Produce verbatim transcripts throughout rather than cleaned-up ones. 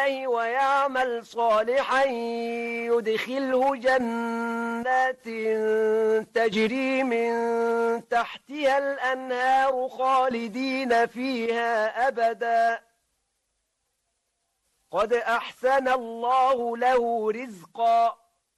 الله ويعمل صالحا يدخله جنات تجري من تحتها الأنهار خالدين فيها أبدا قد أحسن الله له رزقا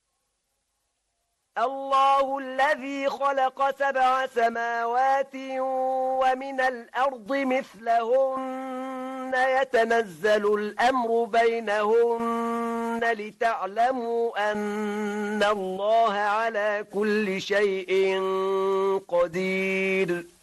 الله الذي خلق سبع سماوات ومن الأرض مثلهن يتنزل الأمر بينهن لتعلموا أن الله على كل شيء قدير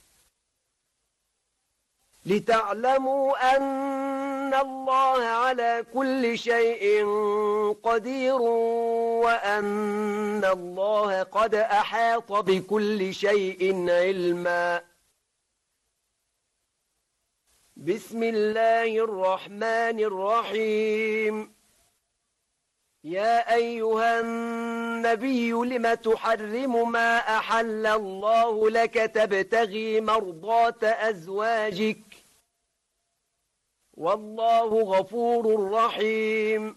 لتعلموا أن الله على كل شيء قدير وأن الله قد أحاط بكل شيء علما بسم الله الرحمن الرحيم يا أيها النبي لم تحرم ما أحل الله لك تبتغي مرضات أزواجك والله غفور رحيم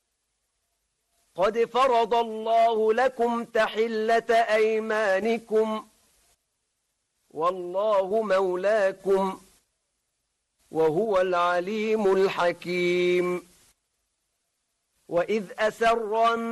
قد فرض الله لكم تحلة أيمانكم والله مولاكم وهو العليم الحكيم وإذ أسر